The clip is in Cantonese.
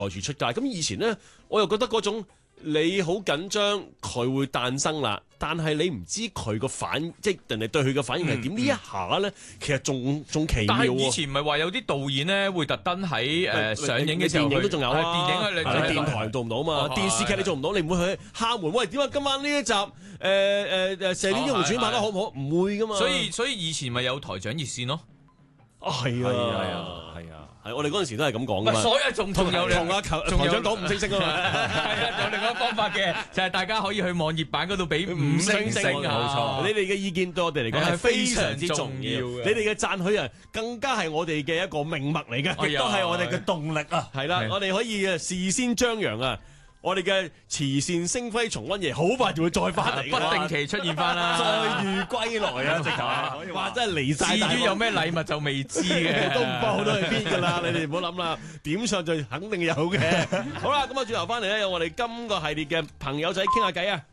住出街。咁以前咧，我又覺得嗰種你好緊張，佢會誕生啦，但係你唔知佢個反，即係人哋對佢嘅反應係點。呢一下咧，其實仲奇妙喎。 但係以前唔係話有啲導演咧會特登喺上映嘅時候， 電影都仲有啊。 電影你電台做唔到嘛？電視劇你做唔到，你唔會去敲門。喂，點解今晚呢一集《射雕英雄傳》拍得好唔好？唔會噶嘛。 所以以前咪有台長熱線咯。 係我哋嗰陣時都係咁講噶嘛。 所以仲有同阿台長講5星星啊嘛。 係啊，有另外一個方法嘅，就係大家可以去網頁版嗰度俾5星星。冇錯， 你哋嘅意見對我哋嚟講係非常之重要嘅。你哋嘅讚許啊，更加係我哋嘅一個命脈嚟嘅，亦都係我哋嘅動力啊。係啦，我哋可以事先張揚啊。我哋嘅慈善星輝重溫夜好快就會再翻嚟， 不定期出現翻啦， 再遇歸來啊！直頭，哇！真係離晒。 至於有咩禮物就未知嘅， 都唔包好多去邊㗎啦！你哋唔好諗啦，點上就肯定有嘅。好啦，咁啊轉頭翻嚟咧，有我哋今個系列嘅朋友仔傾下偈啊！